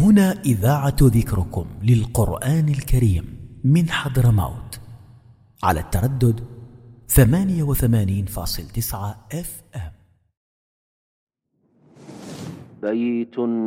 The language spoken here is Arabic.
هنا إذاعة ذكركم للقرآن الكريم من حضرموت على التردد 88.9 FM. بيت